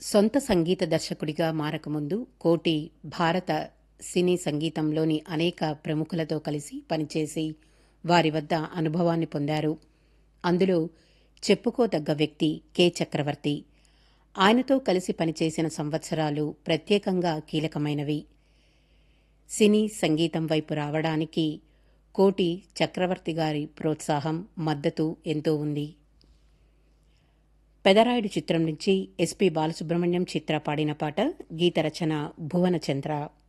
సొంత సంగీత దర్శకుడిగా మారకముందు కోటి భారత సినీ సంగీతంలోని అనేక ప్రముఖులతో కలిసి పనిచేసి వారి వద్ద అనుభవాన్ని పొందారు. అందులో చెప్పుకోదగ్గ వ్యక్తి కె. చక్రవర్తి. ఆయనతో కలిసి పనిచేసిన సంవత్సరాలు ప్రత్యేకంగా కీలకమైనవి. సినీ సంగీతం వైపు రావడానికి కోటి చక్రవర్తి గారి ప్రోత్సాహం, మద్దతు ఎంతో ఉంది. పెదరాయుడు చిత్రం నుంచి ఎస్పి బాలసుబ్రహ్మణ్యం చిత్ర పాడిన పాట, గీత రచన భువనచంద్ర.